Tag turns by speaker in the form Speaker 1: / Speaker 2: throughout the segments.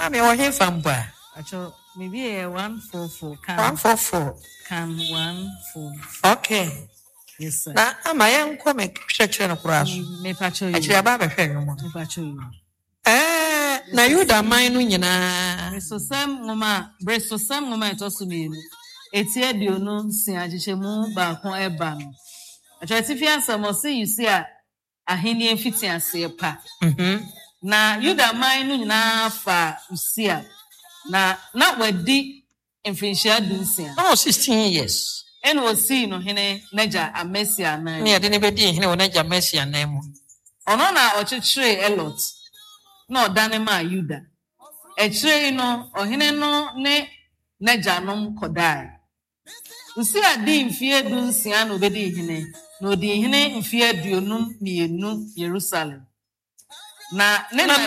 Speaker 1: me wa he famba.
Speaker 2: Acho maybe 144 can
Speaker 1: 144.
Speaker 2: can 144.
Speaker 1: Okay.
Speaker 2: Yes sir.
Speaker 1: Na ama ye nko me hwehwe no kura so.
Speaker 2: Me pacho you.
Speaker 1: Akiri aba be hwe no mo.
Speaker 2: Me pacho you.
Speaker 1: Na Yuda man no nyina.
Speaker 2: Breso sam ngoma etosu mienu. Eti adio no nsia agyehemu ba ko eba no. Acho atifi ansam o say you see a aheni emfiti ase pa. Na Yuda man no nyina fa usia. Na wadi emfinhia dunsia.
Speaker 1: Oh 16 years.
Speaker 2: Eno osi no hene naja Amesia na.
Speaker 1: Ne ade ne bedi hene wo naja Amesia na mu.
Speaker 2: Ono na ochechire Elot. Na odane ma Yuda. Echire no ohene no ne naja nom kodai. Usi adi mfie dunsia no bedi hene. Na odi hene mfie aduonum mienu Jerusalem. Na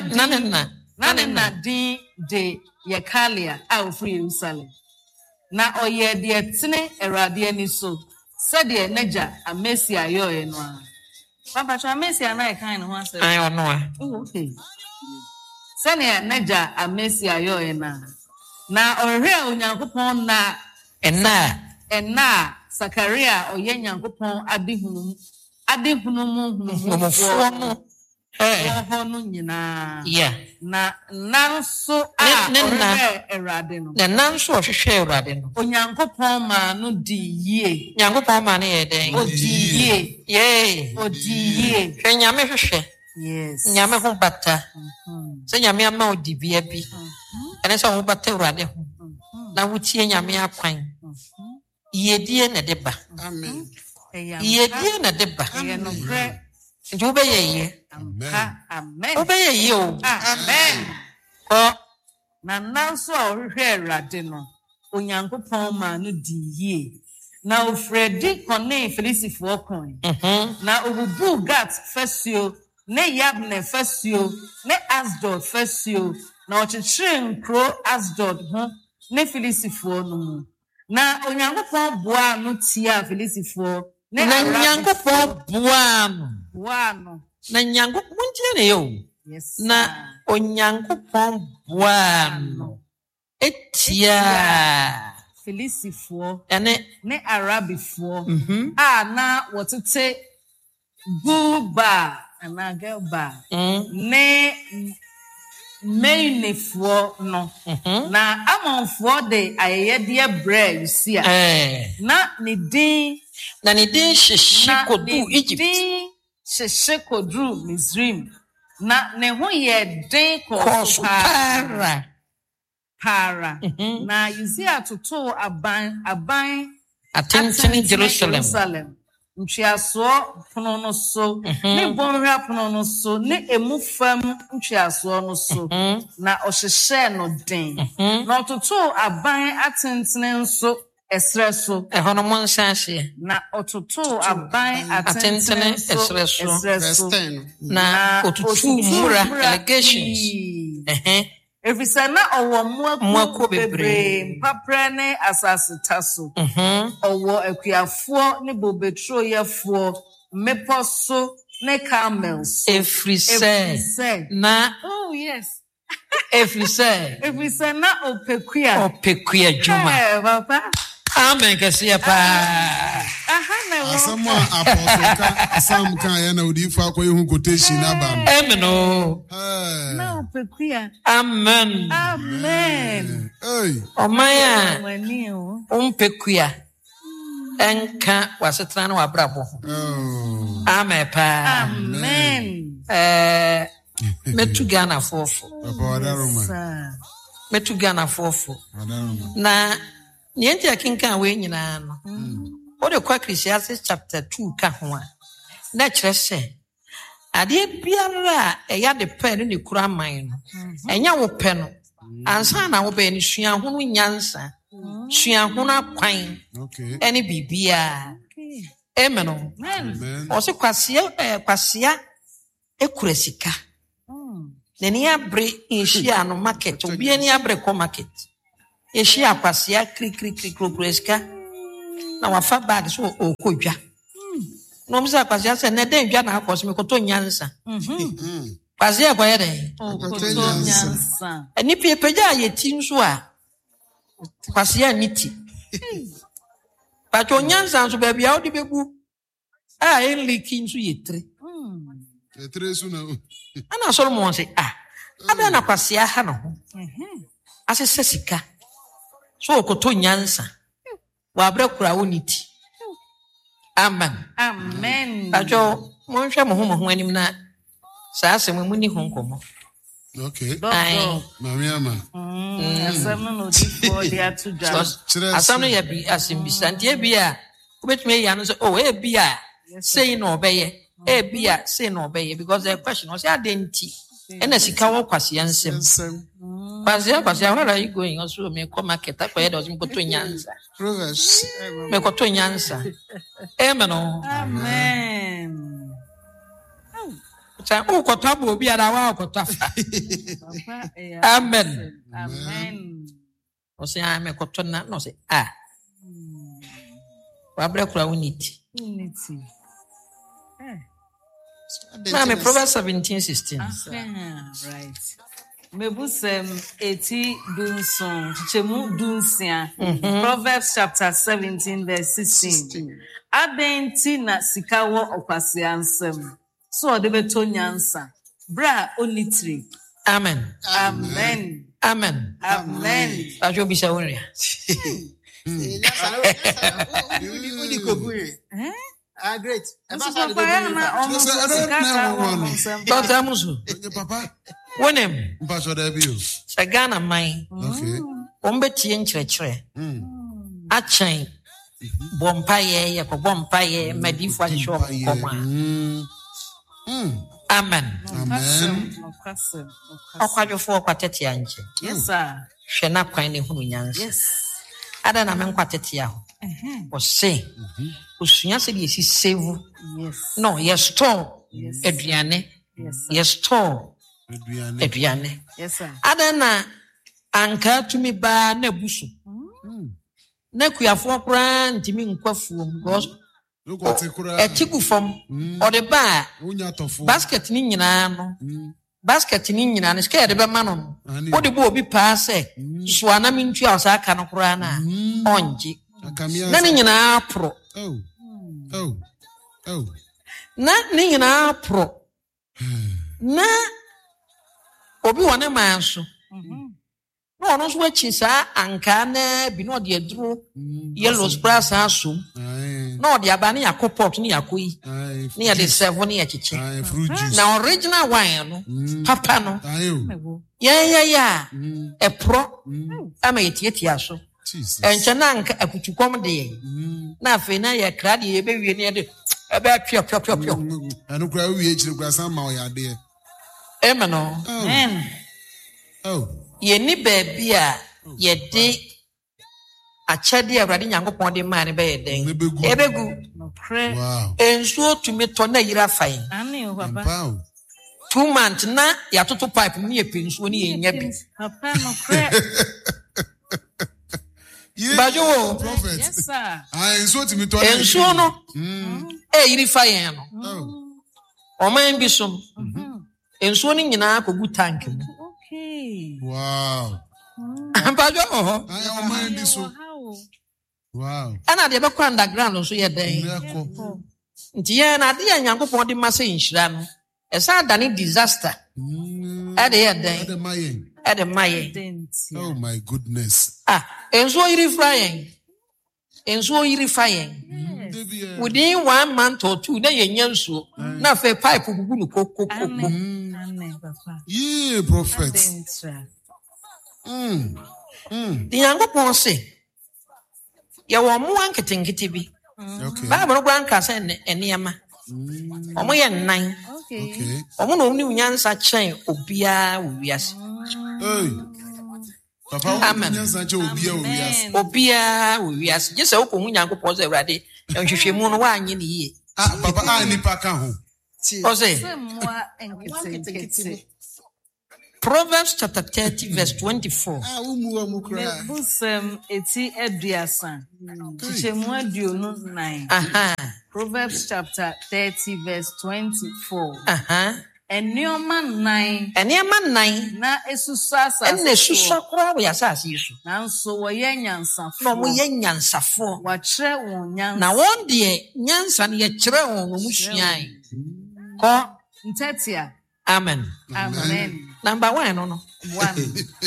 Speaker 2: din de Yekalia a ofri Jerusalem. Na oye de etene Erade ani so. Sede naja Amesia yoye no a. Papa cha Amesia na e kan no ho ase.
Speaker 1: Ai ono a.
Speaker 2: Okay. Sene naja Amesia yoye na ohwe Onyankopon na enna Sakaria oye Nyankopon adehunu mu
Speaker 1: fo no.
Speaker 2: Hono nyina.
Speaker 1: Yeah.
Speaker 2: Na nanso a Erade no.
Speaker 1: Na nanso ohwehwe Erade no.
Speaker 2: Onyankopon ma no di yie.
Speaker 1: Nyankopon ma no ye den.
Speaker 2: Odi yie.
Speaker 1: Yey.
Speaker 2: Odi yie.
Speaker 1: Hwe nyame hwehwe.
Speaker 2: Yes.
Speaker 1: Nyame ho bata. Se nyame ama odi bia bi. Ene se ho bata Erade ho. Na wutie nyame akwan. Yedie na deba.
Speaker 3: Amen.
Speaker 1: Yedie na deba.
Speaker 2: No kre.
Speaker 1: Njobe ye.
Speaker 2: Amen.
Speaker 1: Obeye ye o.
Speaker 2: Amen.
Speaker 1: Oh.
Speaker 2: Na nanso a ohwehwe Erade no. Onyankopon ma no di yie. Na ofredi kone Felicifo okon. Na obubu Gat Fesio, ne Yabne Fesio, ne Asdod Fesio, na ochechire nkro Asdod ho, ne Felicifo no mu. Na Onyankopon boa no tia Felicifo, ne
Speaker 1: Onyankopon boa
Speaker 2: no.
Speaker 1: Na Onyankopon tia ne yo.
Speaker 2: Yes.
Speaker 1: Na Onyankopon boa no. Etia
Speaker 2: Felicifo
Speaker 1: ne
Speaker 2: Arabifo na wotete Guba na Gelba ne Mainefo no na amonfo de ayeye bre usia na ne din
Speaker 1: shishikodu Egypt
Speaker 2: shishikodu Misrim na ne ho ye den para na Uzia toto aban
Speaker 1: atentene Jerusalem
Speaker 2: ntwiaso pono no so ne bonhwa pono no so ne emufam ntwiaso no so na ohyehye no den na toto aban atentene nso esre so
Speaker 1: ehono mo nsanhye
Speaker 2: na ototo aban atentene
Speaker 1: esre so
Speaker 2: na
Speaker 1: otutu mura allegations
Speaker 2: Efisa na owo muaku bebre mpapre ne asase taso owo akuafo ne bobetro yefo meposo ne camels
Speaker 1: efrise na
Speaker 2: oh yes
Speaker 1: efrise
Speaker 2: na opekua
Speaker 1: juma
Speaker 2: papa
Speaker 1: amen kasiya pa
Speaker 3: asama apostoka asam kan ya na udifo akoye hu quotation abam
Speaker 1: amen o
Speaker 2: na opekua
Speaker 1: amen omaya umpekua enka wasetra na wabrabo amen pa
Speaker 2: amen
Speaker 1: metu Ghana fofo na niente akinka we nyina no o de kwa Ecclesiastes chapter 2 ka ho a na kire se ade biara eya de pe ne kura man no enya wo pe no ansa na wo be ni sua ho no nyansa sua ho na kwan ene bibia amen o se kwasia ekura sika neni abre inhia no market obi ani abre ko market ehia kwasia kri kroska na wafa bag so okodwa no mza kwasia se na den dwa na akoso me koto nyansa Kwasi akwaye den.
Speaker 2: Nyansa.
Speaker 1: Eni peja ye ti nso a. Kwasi aniti. Pacho nyansa nso baabi a odi bebu. Ah, enliki nso ye 3.
Speaker 3: Etre su na.
Speaker 1: Ana Solomon say, ada na kwasi aha no ho. Asese sika. So okoto nyansa. Wa abra kura woniti. Amen.
Speaker 2: Amen.
Speaker 1: Pacho mo hwe mo ho anim na saa asem mu ni ho nkomo.
Speaker 3: Okay.
Speaker 2: Doctor.
Speaker 3: Mami ama.
Speaker 2: Asam no di for dia to jam.
Speaker 1: Asam no ya bi asem bi santie bi a obetumi ya no so e bi a say no obeye. E bi a say no obeye because the question was identity. Ena sika wo kwase ansem. Kwase where are you going? Also me come market akwa does me koto nyansa.
Speaker 3: Proverbs.
Speaker 1: Me koto nyansa. Amen.
Speaker 2: Amen.
Speaker 1: Sa o koto abo obi ara wa koto afa. Amen.
Speaker 2: Amen.
Speaker 1: O say me koto na no say wa bra kura unity.
Speaker 2: Unity.
Speaker 1: Na Proverbs 17:16.
Speaker 2: Right. Mebusem 80 dunson. Chemu dunsia. Proverbs chapter 17 verse 16. Adenti na sikawo okwase ansem. So odebeto nyansa. Bra onitri.
Speaker 1: Amen.
Speaker 2: Amen.
Speaker 1: Amen.
Speaker 2: Amen.
Speaker 1: Ajo bisa wonria.
Speaker 4: Great.
Speaker 1: But amusu.
Speaker 3: Papa.
Speaker 1: Wonem.
Speaker 3: Mpacho da bi o.
Speaker 1: Sagana mai.
Speaker 3: Okay.
Speaker 1: Ombetie nkyerɛkyerɛ. Akyɛn. Bompaye ye ko bompaye madifo ahwehwe okoma. Amen.
Speaker 3: Amen.
Speaker 1: Okwadwofo okwatete anche.
Speaker 2: Yes sir.
Speaker 1: Hwe na kwan ne hunu nyansa.
Speaker 2: Yes.
Speaker 1: Ada na menkwatete aho. O se. Osunya se de si save.
Speaker 2: Yes.
Speaker 1: No, yes store aduane.
Speaker 2: Yes.
Speaker 1: Yes store aduane.
Speaker 2: Yes sir.
Speaker 1: Ada na anka tumi ba na busu. Na kuafo kra ntimi nkwafuom because etigu fom o de ba basket ni nyina no basket ni nyina no ska de be ma no o de bo obi pa se so ana mintu a sa aka no kra na onji na ni nyina pro na ni nyina pro na obi wona man so no ono so achi sa anka na bi no de aduro yellow sprass asum no de abane yakopot ni yakoyi ni ya de 7 ni yachichi na original wine no papa no ya e pro ama yetiatia so enche na anka akutukom de na afi na ya kra de ye bewie ni de e be pio
Speaker 3: anu kra wie chire kra san ma o ya de
Speaker 1: amen. Ye ni baby a ye de achade awrade nyankopon de ma ne be ye den ebegu
Speaker 3: wow
Speaker 1: ensuo tumi to na yira fain
Speaker 2: Amen papa
Speaker 1: 2 months na ya toto pipe ni epensuo ni ye nya bi
Speaker 2: papa no cre
Speaker 1: bajo
Speaker 3: prophet
Speaker 2: yes sir
Speaker 3: ensuo timi to
Speaker 1: ensuo no yiri fain no o man bi som ensuo ni nyina kogu tank mu
Speaker 2: okay
Speaker 3: wow
Speaker 1: bajo
Speaker 3: o man bi so wow
Speaker 1: ana de be kwa underground so ye den nti ye na de nyankopon de ma se nhira no esa dane disaster ade ye den ade maye
Speaker 3: oh my goodness
Speaker 1: ensuo yiri fain within 1 month or 2 na ye nyansuo na fe pipe gugu no kokoko
Speaker 2: amen papa
Speaker 3: yeah prophet
Speaker 1: the nyankopon se ye wo mo anketenkete bi
Speaker 3: okay
Speaker 1: Bible branka se enema omo ye nan
Speaker 3: okay
Speaker 1: omo no ni nyansa chen obia owiase
Speaker 3: hey papa nyansa che obia owiase
Speaker 1: obia owiase je se wo nyankopon se awrade nhwehwemu no wa anye ne yie
Speaker 3: papa nipa ka ho
Speaker 1: o se
Speaker 2: semwa enkete
Speaker 1: Proverbs chapter 30 verse 24
Speaker 4: umu mu kra
Speaker 2: busem eti eduasa chemu aduonu 9
Speaker 1: aha
Speaker 2: Proverbs chapter 30 verse 24
Speaker 1: aha
Speaker 2: Enioma nine.
Speaker 1: Eniema nine.
Speaker 2: Na esusasa.
Speaker 1: Ene esusa kura wo yasase yi so.
Speaker 2: Nanso woyɛ nyansafo.
Speaker 1: Na mo yɛ nyansafo.
Speaker 2: Wakyerɛ wɔn nyansa.
Speaker 1: Na wɔn de nyansa no yɛ kyerɛ wɔn mu suan. Ko
Speaker 2: Ntetia.
Speaker 1: Amen.
Speaker 2: Amen.
Speaker 1: Number 1 no.
Speaker 2: 1.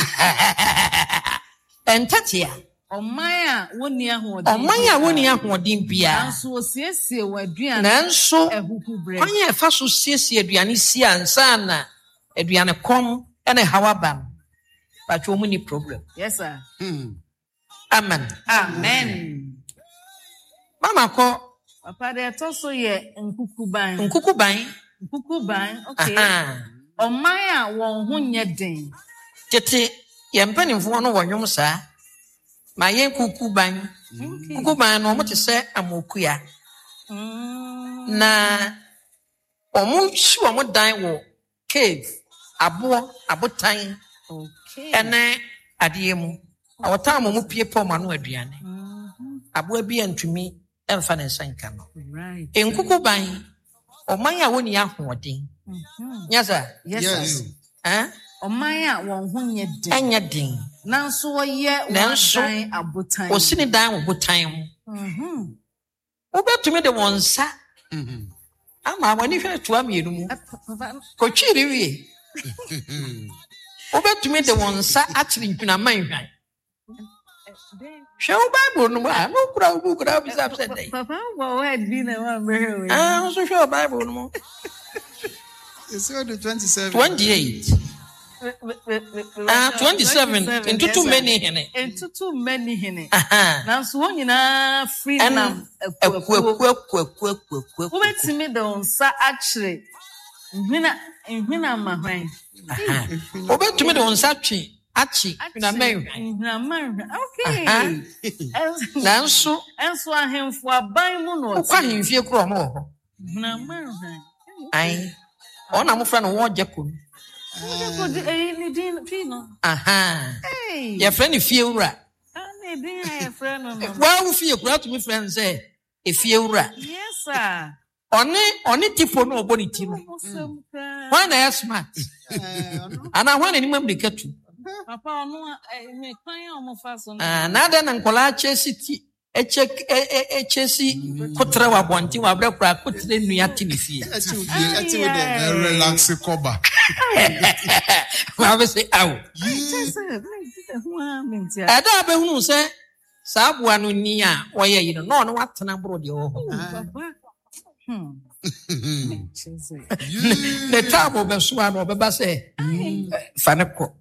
Speaker 1: Ntetia.
Speaker 2: Ɔman a woni ahoɔden.
Speaker 1: Ɔman a woni ahoɔden bia.
Speaker 2: Nanso osiesie w'aduane.
Speaker 1: Nanso
Speaker 2: ehuhubre.
Speaker 1: Kwan yɛ fa so siesie aduane si ansa na aduane kɔm ɛna hawaba no. But wo mu ni problem.
Speaker 2: Yes sir.
Speaker 1: Amen.
Speaker 2: Amen.
Speaker 1: Mama ko
Speaker 2: Papa de to so yɛ nkukuban. Nkukuban. Okay. Ɔman a wɔn ho nyɛ den.
Speaker 1: Tete yɛ mpanimfoɔ no wɔ nwom saa. Ma yɛ kukuban. Kukuban no mo te sɛ amokuya. Na ɔmo hyi ɔmo dan wɔ cave, abotan.
Speaker 2: Okay.
Speaker 1: Ɛne adeɛ mu. Awɔtan mo pie pɔm ano aduane. Aboa bi antumi ɛmfa ne nsa nka no.
Speaker 2: Right.
Speaker 1: Nkukuban ɔman a woni ahoɔden. Nyasa?
Speaker 2: Yes. Ɔman a wɔn ho nyɛ den.
Speaker 1: Ɛnyɛ den.
Speaker 2: Nanso wɔyɛ wɔn abotan.
Speaker 1: Osini dan wɔ botan mu. Wobɛtumi de wɔn nsa. Ama wɔn hwɛ toa mmienu mu. Kotwiri wie. Wobɛtumi de wɔn nsa akyere ntwinaman hwan. Hwɛ wo Bible no mu a no kura bisa sɛ dɛ.
Speaker 2: Papa wɔ word bi na wa mɛhwɛ wei.
Speaker 1: So hwɛ wo Bible no mu.
Speaker 4: It's the 27.
Speaker 1: 28. 27. Into too many hene.
Speaker 2: Nanso wɔn nyinaa free nam
Speaker 1: Ekuekuekuekuekuekueku.
Speaker 2: wobɛtumi de wɔn nsa akyere nhwina mahwan.
Speaker 1: Wobɛtumi de wɔn nsa akyi ntwinaman hwan.
Speaker 2: Okay.
Speaker 1: Nanso
Speaker 2: Enso ahemfo aban mu no.
Speaker 1: wokɔ ahemfie koro ɔmo wɔ hɔ.
Speaker 2: Nhwinaman.
Speaker 1: Ai. Ɔna mofra no wɔ Jacob. Your friend if you were. Well, if you brought me friends say, if you were.
Speaker 2: Yes, sir.
Speaker 1: Only tipo no body team. One I smart. And I want any member to get to.
Speaker 2: Papa, no, I make my own fasten.
Speaker 1: Nada and Colache City. A check a chessy Cotra wanting to have put the new activity.
Speaker 3: Relax coba.
Speaker 1: I say, out. I don't know, say, Sabuano Nia, or you don't know what number you the top of a swab of a basse. Fanaco.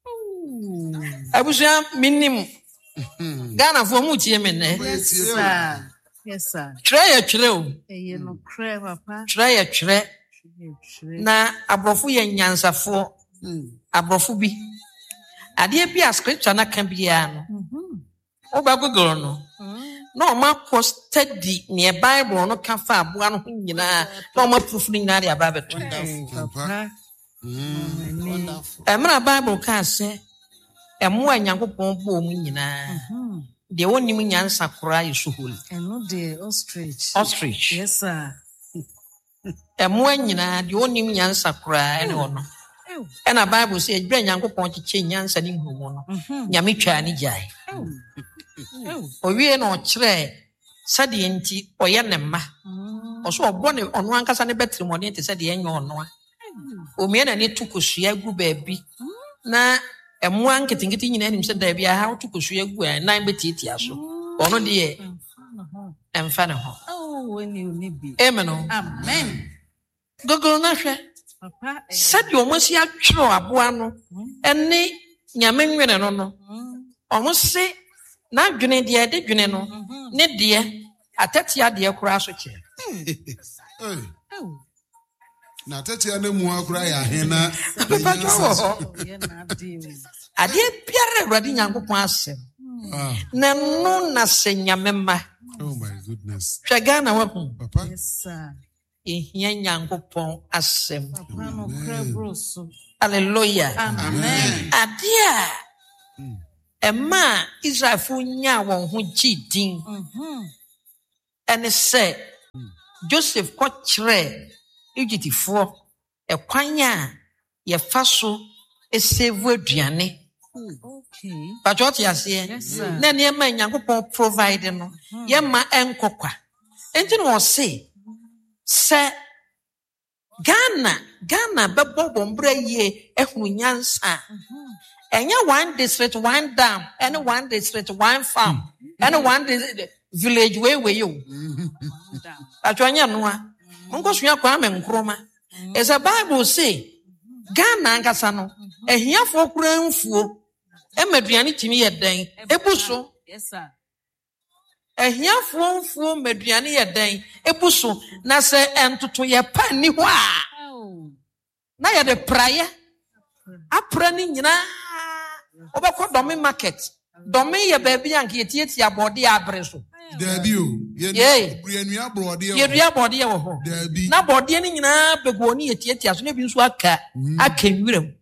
Speaker 1: I was minimum. Ghana for much yemen, eh?
Speaker 2: Yes, sir. Yes, sir.
Speaker 1: Try a chill.
Speaker 2: No crave, papa.
Speaker 1: Try a tre. Na abrofu ye nyansa for abrofu bi. Ade bi a scripture na kan bia no. Oba Google no. No ma ko study near Bible no kan fa aboa no ho nyina. No ma proof ni nyina dia ba beto. Emra Bible kan say Emu Nyankopon bo mu nyina. De wonim nyansa kora yesuhol.
Speaker 2: Eno de ostrich.
Speaker 1: Ostrich.
Speaker 2: Yes sir.
Speaker 1: Emu nyina de wonim nyansa kora ene ono. And a Bible says, "Bring Nyankopon to change nyansa ni humo no. Nyame twa ni jai." Owie no kire sade enti oye ne ma. Oso obone ono ankasa ne betri mo ne te sade enyo ono a. Omie na ne tukosua gu baabi. Na emu anketingiti nyina anim se da bia ha tukosua gu a nan betiti aso. Ono de emfa ne ho.
Speaker 2: Oh, when you need
Speaker 1: Amen.
Speaker 2: Amen.
Speaker 1: Google na hwe.
Speaker 2: Papa.
Speaker 1: Sade omo si atwero aboa no ene nyame nwene no no. Omo se na dwene de de dwene no ne de atatia de kura so che.
Speaker 3: Na tatia na mu akura ya hena.
Speaker 1: Ade biara Awurade Nyankopon asem. Na no na se nyamema.
Speaker 3: Oh my goodness.
Speaker 1: Hwega wa hu.
Speaker 3: Papa.
Speaker 2: Yes sir.
Speaker 1: Ehia Nyankopon asem.
Speaker 2: Papa no crabroso.
Speaker 1: Hallelujah.
Speaker 2: Amen.
Speaker 1: Ade a Emma Israelfo nya won ho gidin. Ene se Joseph ko kire Egyptifo ekwanya ye faso esevu aduane.
Speaker 2: Okay.
Speaker 1: But what you say?
Speaker 2: Yes, sir.
Speaker 1: Na ne ma Nyankopon provide no. Ye ma enkokwa. Enti no say Ghana bebo bombra ye ehunu nyansa. Enya one district, one dam, and one district, one farm, and one village way you. Atwanya noa. Monko suya kwa menkroma. As a Bible say, Ghana nkasa no, ehiafo kura mfuo. Meduane timi ye den ebuso.
Speaker 2: Yes sir.
Speaker 1: Ehiafo mfuo meduane ye den ebuso na se entoto ye pa ni ho a. Na ye de praye. Apra ni nyina. Obekọ domi market. Domi ye baby anke yetieti abode abre so.
Speaker 3: Dabi o. Ye nua abode ye. Ye
Speaker 1: nua abode ye wo ho.
Speaker 3: Dabi.
Speaker 1: Na abode ni nyina bego ni yetieti aso na bi nso aka nwirem.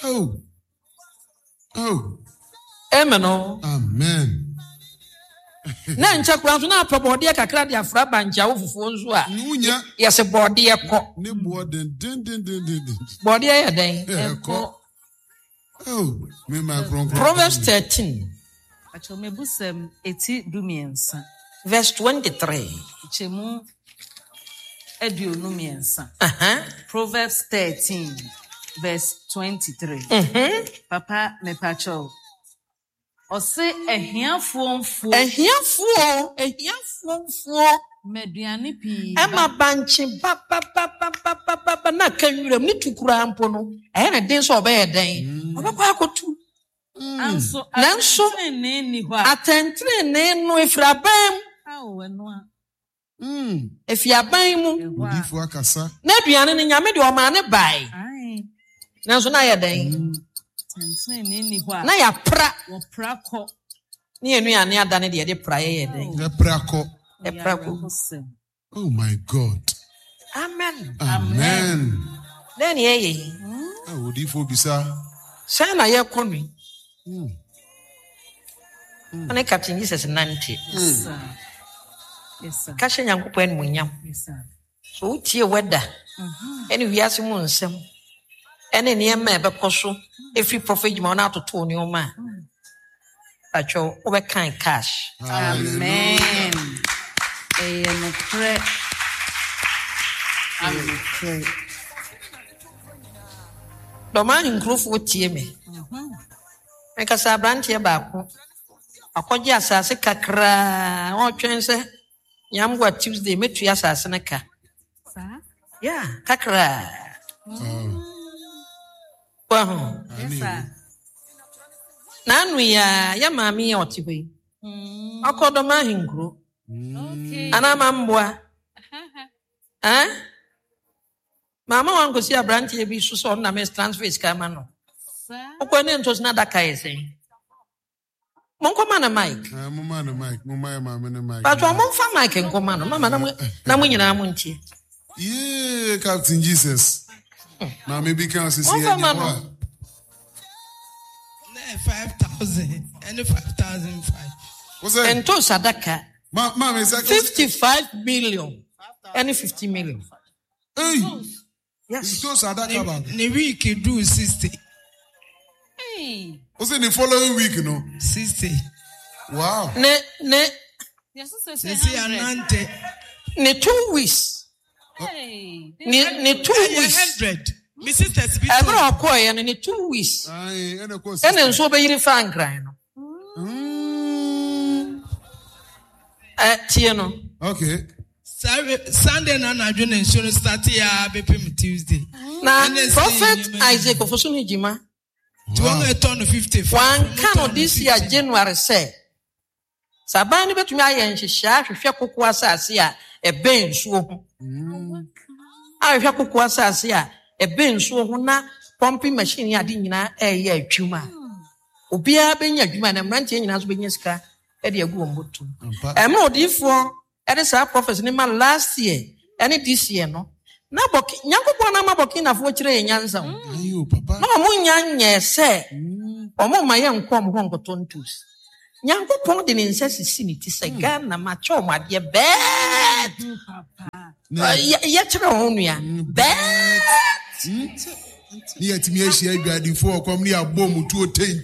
Speaker 3: Oh.
Speaker 1: Amen.
Speaker 3: Amen.
Speaker 1: Na ncha kura nso na apabode kakra de afra banja wo fufuo nso a.
Speaker 3: Nunya.
Speaker 1: Yes bode ye kọ.
Speaker 3: Ne bode den.
Speaker 1: Bode ye den.
Speaker 3: Kọ. Oh, me my
Speaker 1: Proverbs 13.
Speaker 2: Acho mebusem eti dumiensa.
Speaker 1: Verse 23.
Speaker 2: Chemu eduonumiensa. Proverbs 13 verse 23. Papa mepacho. Ose ehiafo mfuo meduane pi
Speaker 1: ema banchi ba na kanwirem ni tukura ampo no na den so obe den obekwa akotu
Speaker 2: nanso ne ho
Speaker 1: atentre ne no efrabam efiaban mu
Speaker 3: odifo akasa
Speaker 1: na aduane ne nyame de o ma ne bai nanso na ye den na ya pra
Speaker 2: wo prako
Speaker 1: ni enu ya ne adane de praye ye den
Speaker 3: prako. Oh my God. Amen.
Speaker 1: Then ye.
Speaker 3: Odifo bisa.
Speaker 1: Sana ye konu. Ane Captain Jesus 90.
Speaker 2: Yes sir.
Speaker 1: Kashe Nyankopon munyam.
Speaker 2: Yes sir.
Speaker 1: So utie weda. Ene wiase mu nsem. Ene ne ma ebekoso every prophet ma na atoto ne o ma. Acho we kan cash.
Speaker 2: Amen. Amen. Pray.
Speaker 1: Doma nkrofo tie me. Ekasa branche baako. Akoje asase kakra, o twense Nyamgwa Tuesday metu asase neka.
Speaker 2: Sa?
Speaker 1: Yeah, kakra. Wow.
Speaker 2: Yes sir.
Speaker 1: Nanu ya mami otiwe. Akodoma hinkro.
Speaker 2: Okay.
Speaker 1: Anama mbwa. Mama wangu si abranti ebi so na me transfer kama no.
Speaker 2: Sa?
Speaker 1: Okwane ntos na daka yesen. Monkoma na mic.
Speaker 3: Mama na mic, mama ya mama na mic.
Speaker 1: But wa monfa mic nkoma no. Mama na mu nyina mu ntie.
Speaker 3: Yeah, Captain Jesus. Now maybe can see
Speaker 1: Monfa mama.
Speaker 5: 5,000 and 5,005.
Speaker 3: What's that?
Speaker 1: Ento sadaka.
Speaker 3: Mama is
Speaker 1: 55 million. Any 50 million.
Speaker 3: Hey.
Speaker 1: Yes.
Speaker 3: Ito sadaka ba.
Speaker 5: The week you do 60.
Speaker 2: Hey.
Speaker 3: What's in the following week, no?
Speaker 5: 60.
Speaker 3: Wow.
Speaker 1: Ne
Speaker 2: Yes
Speaker 5: They say Anante.
Speaker 1: 2 weeks.
Speaker 2: Hey.
Speaker 1: Ne 2 weeks.
Speaker 5: 100. My sister's been
Speaker 1: Ebro akoye ne 2 weeks.
Speaker 3: Aye, and of course.
Speaker 1: Ene nso be yiri fan gran no. Tie no.
Speaker 3: Okay.
Speaker 5: Sunday na adwene insurance start ya be pay Tuesday.
Speaker 1: Na Prophet Isaac Ofosumi Jima.
Speaker 5: Do you turn 55?
Speaker 1: One can this year January say. Sabani betumi aye nhihia hwehwe kokko asase a ebe nsuo ho. Ahwehwe kokko asase a ebe nsuo ho na pumping machine ade nyina eye atwuma. Obia benya adwuma na mrantie nyina so benya sika e de agu ombotu. Emra odifo e de sa prophet ni ma last year ene this year no. Na boki Nyankopon na ma boki na fo kire nyanza ho.
Speaker 3: Ayo papa.
Speaker 1: Na mo nyanye se omo ma ye nkom ho nkotontus. Nyankopon de ne nsasisi ni ti se Ghana ma cho omade bad. Ye kire ho nua. Bad.
Speaker 3: Ni yetimi ehia adwadifo okom ni abom tuo ten.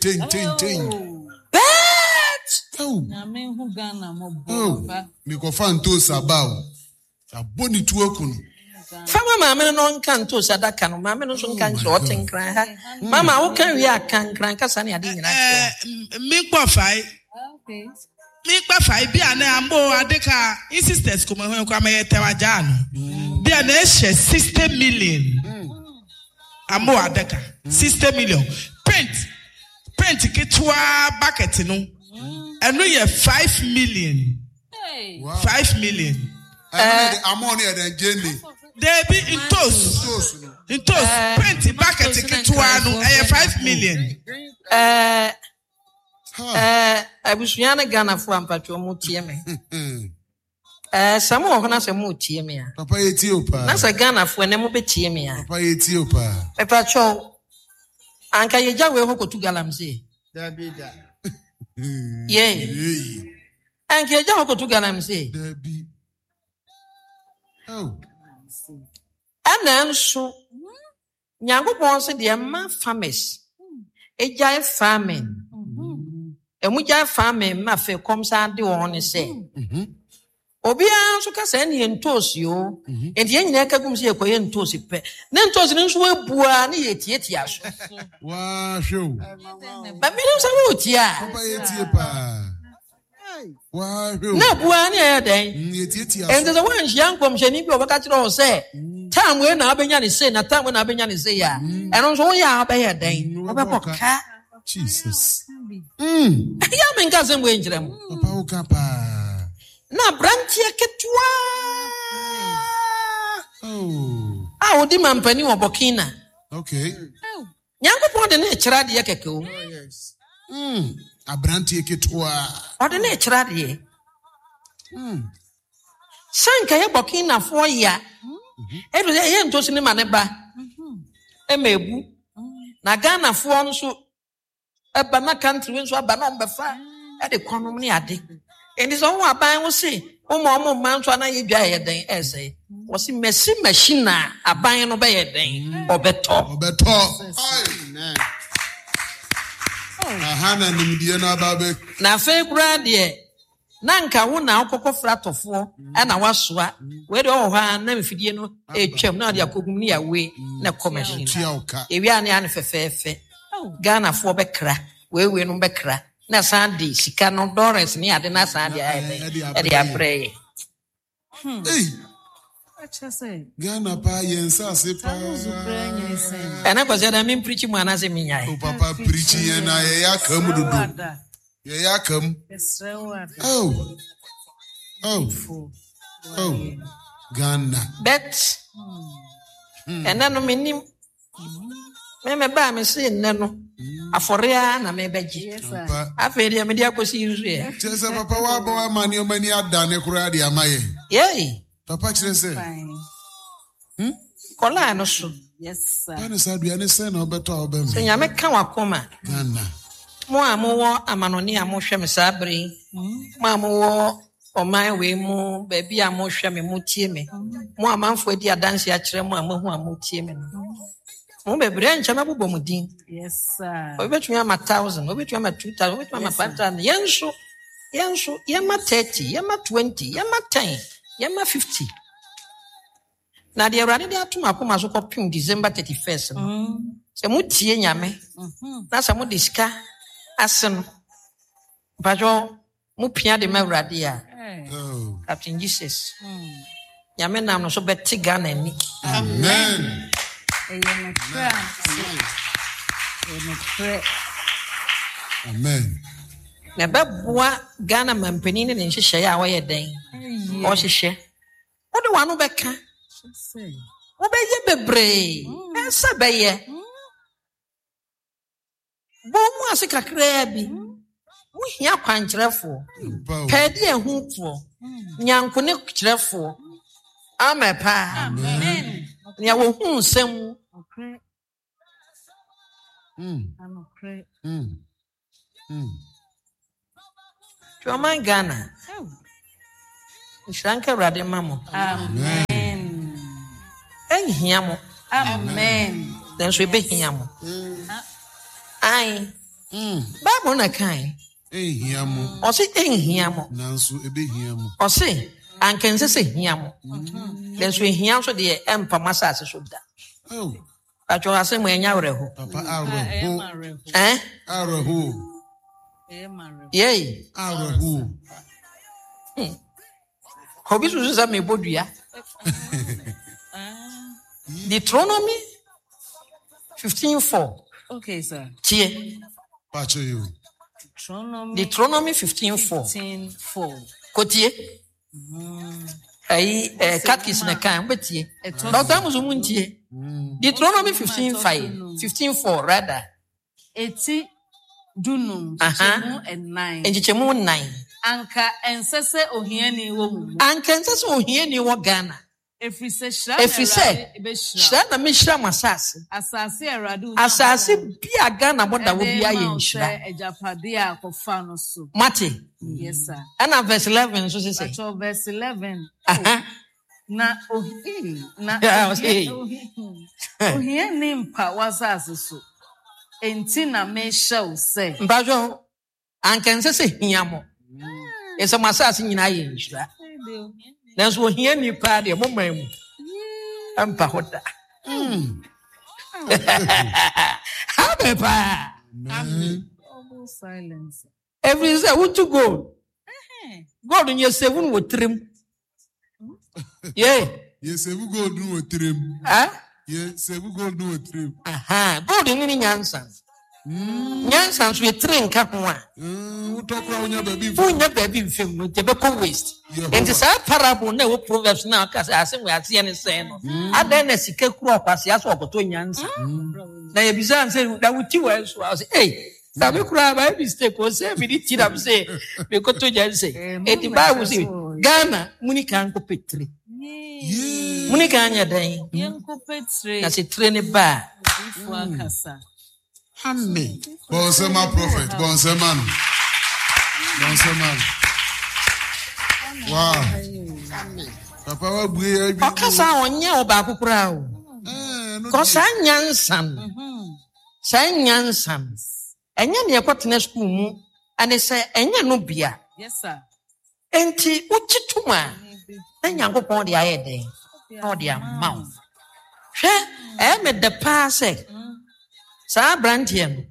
Speaker 3: Oh.
Speaker 2: Na me hu Ghana mo
Speaker 3: Oh.
Speaker 2: bo.
Speaker 3: Mi ko fa nto sabao. Aboni tuo kunu.
Speaker 1: Fama maame no nka nto sadaka no maame no so nka nkyerɛ ɔtenkran ha. Mama wo kan wi akankran kasa ne ade nyina kyerɛ.
Speaker 5: Me kwafai.
Speaker 2: Okay.
Speaker 5: Me kwafai bi ana ambo adeka insisters ko me kwa me tewaja no. Bi ana ehye 60 million. Ambo adeka 60 million. Paint ketwa bucket no. Eno ye 5 million.
Speaker 2: Hey.
Speaker 3: Wow.
Speaker 5: 5 million.
Speaker 3: Amoni e den jeni.
Speaker 5: They be in toast. Paint bucket ketwa no e 5 million.
Speaker 1: Abusua ne Ghana fo ampatwo mu tie me. Samu ho na se mu tie me a.
Speaker 3: Papa Ethiopia.
Speaker 1: Na se Ghana fo ne mu betie me a.
Speaker 3: Papa Ethiopia.
Speaker 1: Pepatwo anka ye jawe ho kotu galamse.
Speaker 4: Dabida.
Speaker 1: Ye. Anka ye jawe ho kotu galamse.
Speaker 3: Dabi. Oh.
Speaker 1: Ana nso Nyankopɔn se de ma farmers. Ejai farming. Emujai farming ma fe komsa de won se. Obia nso ka se ne entosi o. Enti nyina ka gum se ekoye entosi pe. Ne entosi nso abua ne yetietia so.
Speaker 3: Wa show.
Speaker 1: Ba mi nso wo tia.
Speaker 3: Papa Ethiopia. Wa show.
Speaker 1: Na bua ne ya den.
Speaker 3: Yetietia.
Speaker 1: Enti so wan hia nkom hye ni bi obaka kire o se. Time we na abenya ne se na time we na abenya ne se ya. Eno nso wo ya abenya den. Obekɔka.
Speaker 3: Jesus.
Speaker 1: Ya menka se mwe njirem.
Speaker 3: Papa Okapa.
Speaker 1: Na branchie ketwa.
Speaker 3: Oh.
Speaker 1: Odi mampani wo Burkina.
Speaker 3: Okay.
Speaker 1: Nyankopɔn de ne kyerɛ de keke o.
Speaker 4: Yes.
Speaker 3: Abrantie ketwa.
Speaker 1: Ode ne kyerɛ de. Sanka ye Burkina fo ya. Edo ye ntosi ne mane ba. Emebu. Na Ghana fo nso eba na country we nso aba na mbefa. E de konom ne ade. Eni so wo aban wo se, wo mo man so na ye dwa ye den ese. Wo se machine na aban no be ye den. Obeto.
Speaker 3: Amen. Hana nimdie na babe.
Speaker 1: Na february de na nka wo na akokɔ fratofo na wasoa we de ho ha na mfidie no etwam na de akogum ne yawe na commercial ewi ane ane fefefe Ghana fo bekra we no bekra na Sunday sika no dollars ne ade na Sunday e de abrɛ
Speaker 3: hey Ghana pa yensa se pa
Speaker 1: ana ko se da min preach mu ana se min yae
Speaker 3: o papa preach yen na ye yakam dudu ye yakam oh Ghana
Speaker 1: bet ena no minim me ba me se nne no aforea na me beji afa dia me dia kosi Israel
Speaker 3: chese papa wa ba mani o mani adane kura dia maye
Speaker 1: yey
Speaker 3: papa chese
Speaker 1: kola no so
Speaker 2: yes sir
Speaker 3: ana sadua ne se na obeto obem
Speaker 1: se nya me ka wakoma
Speaker 3: Ghana
Speaker 1: mo amowo amanoni amohwe me sabre mo amowo oman we mu baby amohwe me mutie me mo amanfo adi adanse a kire mo amahu amotie me mo bebre ncha mabobɔ mu din
Speaker 2: yes sir
Speaker 1: obetumi ama 1000 obetumi ama 2000 obetumi ama 5000 yenso yema 30 yema 20 yema 10 yema 50 na de awrade de atom akoma so kopim December 31st no se mutie nyame na se mo diska asen bajo mu pia de mawrade a Captain Jesus nyame nam no so beti Ghana ni
Speaker 3: amen amen
Speaker 1: na beboa Ghana mampani ne nhyehyɛ ya wo yɛ den o hyehyɛ wo de wano bɛka wo bɛyɛ bebre esa bɛyɛ bo mu ase kakra bi wo hia kwankyerɛfo pɛdi ehufo nyanko ne kyerɛfo amepa amen nya wo hu nsɛm Choma Ghana. Shranka Rademamo.
Speaker 2: amen
Speaker 1: Enhiamo.
Speaker 2: Amen.
Speaker 1: Then so be him. Aye. Bible na kind.
Speaker 3: Hiamo.
Speaker 1: Or say, hiamo.
Speaker 3: Nanso, ebe hiamo.
Speaker 1: Or say, and can say hiamo. Then so hiam so the emperor massas should that.
Speaker 3: Oh.
Speaker 1: But you are saying when you are
Speaker 3: Papa Arahu.
Speaker 1: eh?
Speaker 3: Arahu.
Speaker 1: Yay.
Speaker 3: Arahu.
Speaker 1: Hobbies was a me bodia. Deuteronomy 15:4.
Speaker 2: Okay, sir.
Speaker 1: Tie.
Speaker 3: Pacho you.
Speaker 1: Deuteronomy 15:4.
Speaker 2: 15:4.
Speaker 1: Kotie. Catchis na kan betie. Doctor Muzumuntie. Deuteronomy 15:5. 15:4 rather.
Speaker 2: Eti dunum chemu and 9.
Speaker 1: Enjichemu 9.
Speaker 2: Anka ensese ohiani wo mu.
Speaker 1: Anka ensese ohiani wo Ghana.
Speaker 2: Efrise
Speaker 1: shra na mishra masase. Asase bia Ghana boda wo bia ye nshra.
Speaker 2: Ejapade akofa no so.
Speaker 1: Mate.
Speaker 2: Yes sir.
Speaker 1: And verse 11 so say.
Speaker 2: Verse 11. Na ohiani mpa wasase so. Enti na me show say.
Speaker 1: Mbajo anka ensese hiamo. Esa masase nyina ye nshra. Nanso ohiani pa de momamu. Ampa hoda. Habepa.
Speaker 2: Almost silence.
Speaker 1: Every say who to go? God in your 7 with trim. Yeah.
Speaker 3: Yes, we go do a trim. Yes, we go do a trim.
Speaker 1: God in any Yansan. Yansan with train capua.
Speaker 3: Who talk around your baby?
Speaker 1: Who never been filmed with the waste. And the sad parable no proverbs now, because I think we are seeing the same. And then a sick crop as yes or to Yansan. Now, Bizan said that would you else was, hey. Sabe kura by mistake was say we did am say because to just say e di Bible say Ghana muni kan ko petri muni kan ya dan
Speaker 2: yen ko petri
Speaker 1: na se train ba
Speaker 2: ifu akasa
Speaker 3: amen bon c'est ma prophet bon c'est man wow papa wa buye bi
Speaker 1: akasa onye oba akukura o ko sanyansan Enya ne yakwatena school mu ane se enya no bia.
Speaker 2: Yes sir.
Speaker 1: Enti uchituma. Nyankopon de ayede. No de amount. Hwe me de paase. Sa brantie no.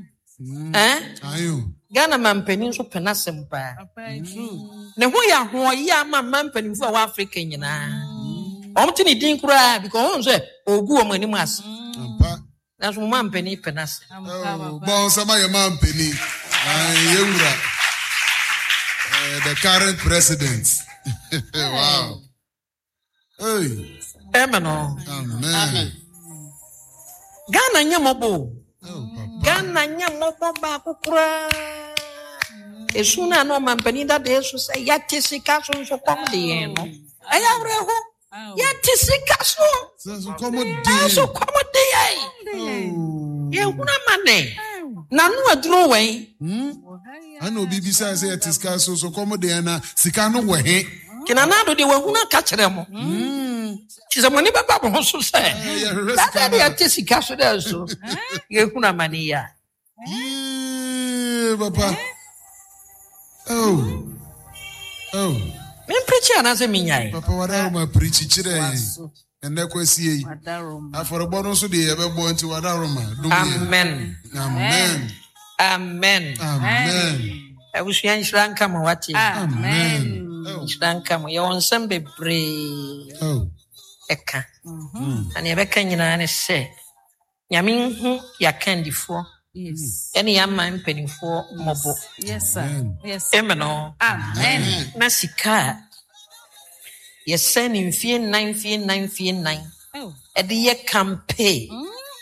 Speaker 3: Ayo.
Speaker 1: Ghana mampani so penasem pa. Ne ho ya ho ya mampani fu wa Africa nyina. Omti ni din kura because on say ogu o mani mas. That's one penny penas.
Speaker 3: Bon, some of your man penny. The current president. Wow. Hey.
Speaker 1: Amen.
Speaker 3: Amen.
Speaker 1: Ghana nyamobo. Ghana nyamobo ba kukura. Esuna no man penny that day so say yatisika so come the no. Ayabreho. Yatisika so.
Speaker 3: So come
Speaker 1: Ye huna mane. Na no aduro wen.
Speaker 3: Ana obi bi say etiska so come dey na sika no we he.
Speaker 1: Kina na do de we huna ka kire mo. Ti se moni baba bo so say. That dey atisika so there so. Ye huna mane ya.
Speaker 3: Papa. Oh.
Speaker 1: Me preach ana se minyai.
Speaker 3: Papa wada ma preach chire. Ende kwesi yi. Aforobọ so de ebe bo nti wada roma.
Speaker 1: Amen.
Speaker 3: Amen.
Speaker 1: Amen.
Speaker 3: Amen.
Speaker 1: Abusuan shranka mo wati.
Speaker 2: Amen.
Speaker 1: Shranka mo ye wonsam bebre.
Speaker 3: Oh.
Speaker 1: Eka. Ani ebeka nyina ne se. Nyame hu yakandifo.
Speaker 2: Yes.
Speaker 1: Any young man penny for mobo.
Speaker 2: Yes sir. Yes.
Speaker 1: Amen.
Speaker 2: Amen.
Speaker 1: Nasika. Yes, send in fear 9.
Speaker 2: Oh.
Speaker 1: At the year campaign.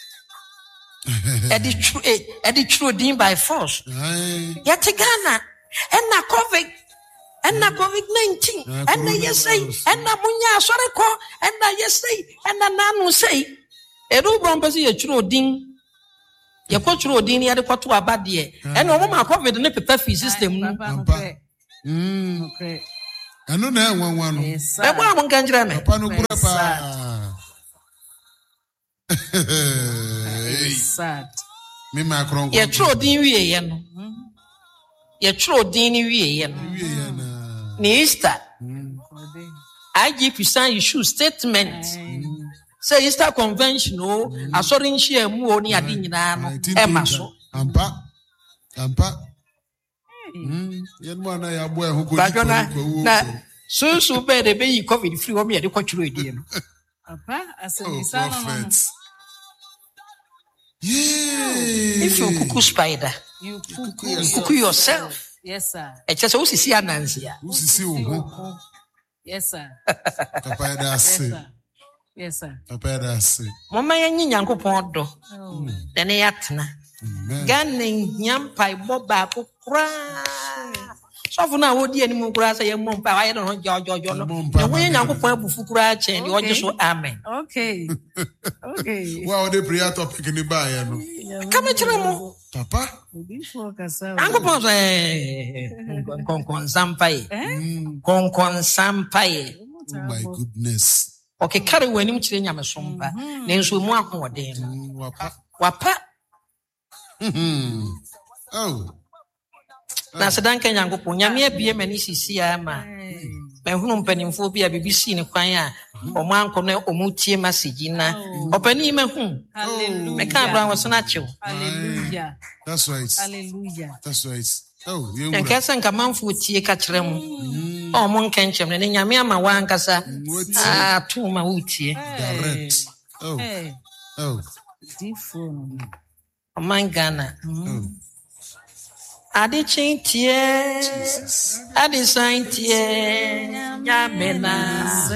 Speaker 1: At the true dean by force. Yet Ghana. And na COVID-19. And na yes say. And na munya sorry call. And na yes say. And na nanu say. Edo brompasi a true dean. Your cultural dean here, the quarter about the and no woman COVID in the paper system.
Speaker 2: Okay.
Speaker 3: I know that one.
Speaker 2: Yes, sir.
Speaker 1: I want Ganjrame.
Speaker 3: Papa no kura pa.
Speaker 2: Sad.
Speaker 3: Me my cron.
Speaker 1: Ye tro din wie ye no. Ye tro din ni wie ye no. Ni Easter. IGP sign issue statement. Say Easter convention o asori nhia mu o ni ade nyina no e ma so.
Speaker 3: Ampa. Yen mo na ya boy hu ko
Speaker 1: na so be de be yi COVID free o me de kwaturo edi no.
Speaker 2: Papa, asabisa no.
Speaker 3: Yeah.
Speaker 1: If you cuckoo spider,
Speaker 2: You
Speaker 1: cuckoo yourself.
Speaker 2: Yes, sir.
Speaker 1: E chese usisi anansi ya.
Speaker 3: Usisi wo.
Speaker 2: Yes, sir.
Speaker 3: Papa da se.
Speaker 2: Yes, sir.
Speaker 3: Papa da se.
Speaker 1: Mama yanyi Nyankopon do. Na ne yatena. Ganin nyampa iboba kokra. So for now wodi animu kura say yem mpa wa ye no jojo no. Na wo Nyankopon abufu kura chen de oje so amen.
Speaker 2: Okay.
Speaker 3: Wow, the prayer topic ni ba ya no.
Speaker 1: Kama chire mo.
Speaker 3: Papa.
Speaker 1: Nyankopon say konkon sampai. Konkon sampai.
Speaker 3: Oh my goodness.
Speaker 1: Okay, carry wanim chire nyamesompa. Na nso mu akoden no. Wapa.
Speaker 3: Oh.
Speaker 1: Na sedanka Nyankopon nyame abie mani sisi ama. Mahunu mpanimfo bi a bibisi ne kwan a omo anko na omo tie message na. Opani mehu.
Speaker 2: Hallelujah.
Speaker 1: Meka abran wasona chew.
Speaker 2: Hallelujah.
Speaker 3: That's right.
Speaker 2: Hallelujah.
Speaker 3: That's right. Oh, you
Speaker 1: Nka sanka manfo tie ka kire mu. Omo nkenchem ne nyame ama wankasa. Tu ma utie.
Speaker 3: direct. Oh.
Speaker 2: Hey.
Speaker 3: Oh.
Speaker 2: Different.
Speaker 1: Oman Ghana.
Speaker 3: Oh.
Speaker 1: Adi chintie. Adi saintie. Nyamena.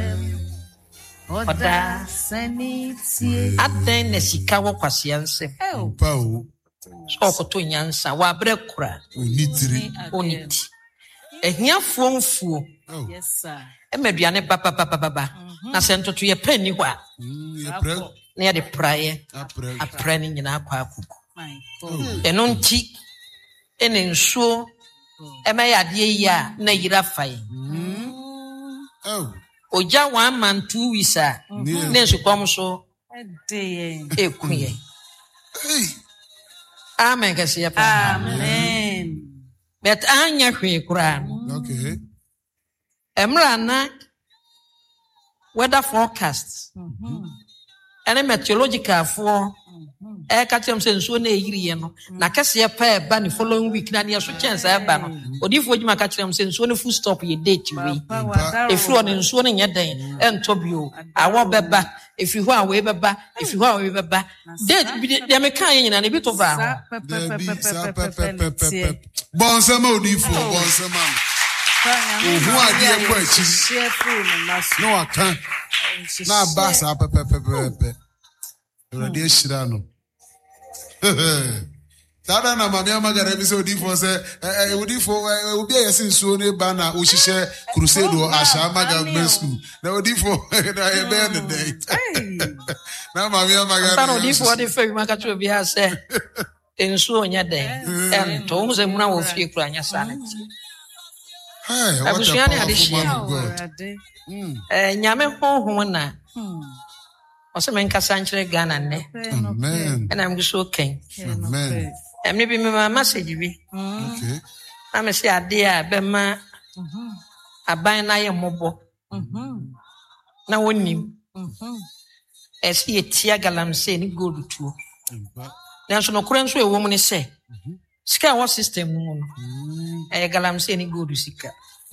Speaker 2: Oda sanity.
Speaker 1: Aden ne sika wo kwasianse.
Speaker 3: Pao.
Speaker 1: So koto nyansa wa bre kura.
Speaker 3: Onitiri.
Speaker 1: Oniti. Ehiafo mfuo.
Speaker 3: Oh.
Speaker 2: Yes, sir.
Speaker 1: Emeduane baba. Na sentoto ye pani hwa.
Speaker 3: Ye pre.
Speaker 1: Na ye de praye.
Speaker 3: Apre.
Speaker 1: Apre ni nyina akwa akuku.
Speaker 2: My God.
Speaker 1: Eno nti ene nsuo emaya de yi a na yira fai.
Speaker 3: Oh.
Speaker 1: Oja 1 month 2 weeks a na nsukom so ekuye.
Speaker 3: Hey.
Speaker 1: Amen kasi ya pa.
Speaker 2: Amen.
Speaker 1: Bet anya hwe kura.
Speaker 3: Okay.
Speaker 1: Emra na weather forecast. Ene meteorological for ka tiam se nsuo na eyiri ye no na kase ye pa eba ni following week na ne so chance eba no odifo djuma ka tiam se nsuo ne full stop ye date we efro ne nsuo ne nye den ento bio awo beba efi ho awe beba efi ho awe beba date bi de me kan ye nyina ne bi to va ho
Speaker 3: Bonsema odifo bonsema. Ohu ade e kwa chi. No aka. Na basa pepepepe. Already shira no. Tada na mami amagara bi se odifo se odifo obi ayesin suo ne ba na ohihye crusade o asha amaga school. Na odifo na ye be the day. Na mami amagara.
Speaker 1: Sana odifo de fe ma ka to bi ha se ensuo nya den ento mo se muna wo fie kura nya sana.
Speaker 3: Hey, what a God.
Speaker 1: Nyame honhom na ose men kasa nkyere Ghana ne.
Speaker 3: Amen.
Speaker 1: And I'm so ken.
Speaker 3: Amen.
Speaker 1: Emi bi me ma message bi.
Speaker 3: Okay.
Speaker 1: Am say ade a be ma aban na ye mobo. Na wonim. Esi etia galamse ni gold tuo. Na so no kura nso ewo mu ne se. Sika what system no no. Galamse ni gold sika.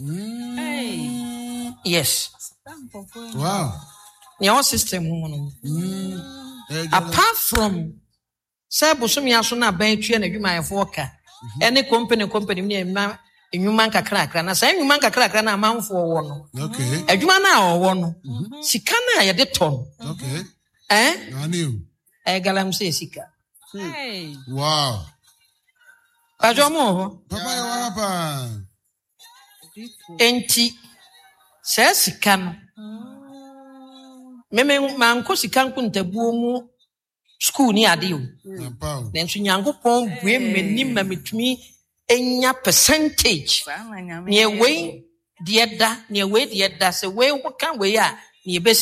Speaker 1: Yes.
Speaker 3: Wow.
Speaker 1: Your system no. Apart from say bosumi aso na ban tue na dwuma yefo ka. Any company ni na enwuma nkakra na say enwuma nkakra na amanfo wo no.
Speaker 3: Okay.
Speaker 1: Adwuma na wo no. Sika na ye de ton.
Speaker 3: Okay.
Speaker 1: Ani o. Galamse sika.
Speaker 2: Hey.
Speaker 3: Wow.
Speaker 1: Ajomo.
Speaker 3: Papa ya wapa.
Speaker 1: Enti say sika no. Meme manko sika nkuntabuo mu school ni ade o. Na nso Nyankopon bue menim na metumi enya percentage. Ne we de da se we ho kan we a ne be